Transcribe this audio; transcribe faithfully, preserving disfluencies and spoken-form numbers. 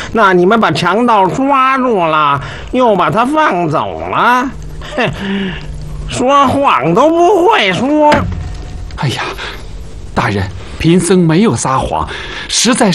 那你们把强盗抓住了，又把他放走了，哼，说谎都不会说。 哎呀，大人，贫僧没有撒谎，实在是。